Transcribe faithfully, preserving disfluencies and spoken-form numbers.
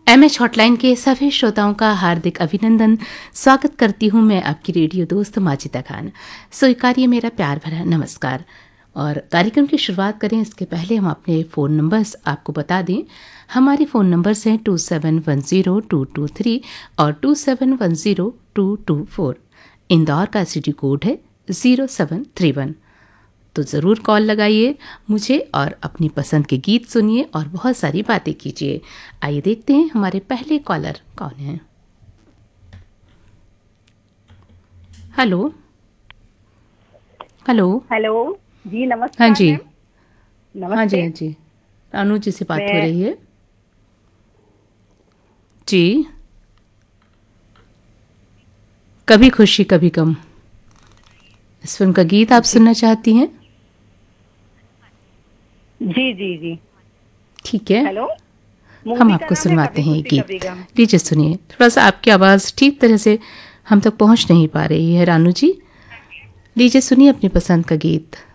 MH hotline के सभी श्रोताओं का हार्दिक अभिनंदन। स्वागत करती हूँ मैं आपकी रेडियो दोस्त माजिदा खान। स्वीकारिए मेरा प्यार भरा नमस्कार। और कार्यक्रम की शुरुआत करें इसके पहले हम अपने फ़ोन नंबर्स आपको बता दें। हमारे फ़ोन नंबर्स हैं to seven one zero two to three और to seven one zero two to four. Indore का सिटी कोड है ज़ीरो सेवन थ्री वन। तो ज़रूर कॉल लगाइए मुझे और अपनी पसंद के गीत सुनिए और बहुत सारी बातें कीजिए। आइए देखते हैं हमारे पहले कॉलर कौन है। हेलो हेलो हेलो जी, नमस्कार। हाँ जी, नमस्ते। हाँ जी, हाँ जी, रानू जी से बात हो मैं रही है जी। कभी खुशी कभी गम, इस फिल्म का गीत आप सुनना चाहती हैं? जी जी जी। ठीक है, हेलो, हम मूवी का आपको नाम है सुनवाते कभी हैं ये खुशी कभी गीत। गम। लीजिए सुनिए। थोड़ा सा आपकी आवाज़ ठीक तरह से हम तक पहुंच नहीं पा रही है रानू जी। लीजिए सुनिए अपनी पसंद का गीत।